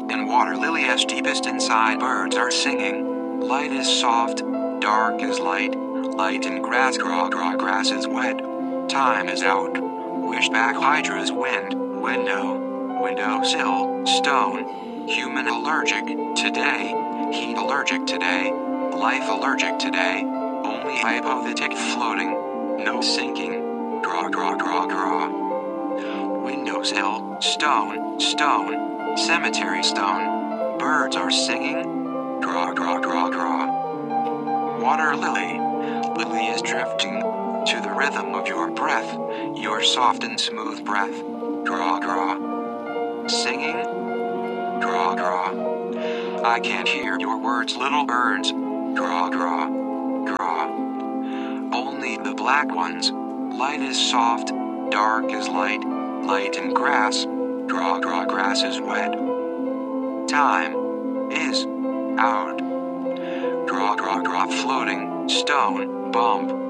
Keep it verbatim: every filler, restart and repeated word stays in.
In water lily as deepest inside birds are singing. Light is soft, dark is light. Light in grass, graw, graw, grass is wet. Time is out. Wish back hydra's wind, window, windowsill, stone. Human allergic, today. Heat allergic today. Life allergic today. Only hypothetic floating. No sinking. Draw, draw, draw, draw. Windowsill, stone, stone. Cemetery stone. Birds are singing. Draw, draw, draw, draw. Water lily. Lily is drifting to the rhythm of your breath, your soft and smooth breath. Draw, draw. Singing. Draw, draw. I can't hear your words, little birds. Draw, draw, draw. Only the black ones. Light is soft, dark is light. Light in grass. Draw, draw, grass is wet. Time is out. Draw, draw, draw, floating, stone, bump.